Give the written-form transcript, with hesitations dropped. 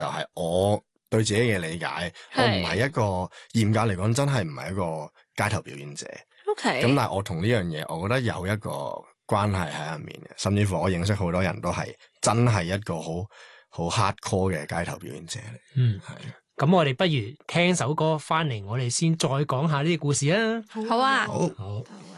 就係我對自己嘅理解，我唔係一個嚴格嚟講真係唔係一個街頭表演者。 OK， 咁但係我同呢樣嘢，我覺得有一個關係喺入面嘅，甚至乎我認識好多人都係真係一個好 hardcore 嘅街頭表演者嚟。係。 咁我哋不如聽首歌翻嚟，我哋先再講下呢啲故事啊。 好啊。 好。 好。